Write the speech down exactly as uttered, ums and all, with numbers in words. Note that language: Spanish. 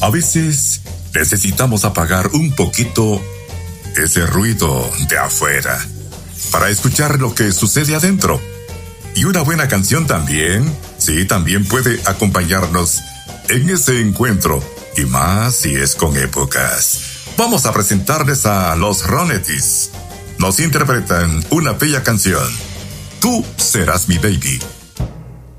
A veces necesitamos apagar un poquito ese ruido de afuera para escuchar lo que sucede adentro. Y una buena canción también, sí, también puede acompañarnos en ese encuentro, y más si es con épocas. Vamos a presentarles a los Ronettes. Nos interpretan una bella canción, Tú serás mi baby.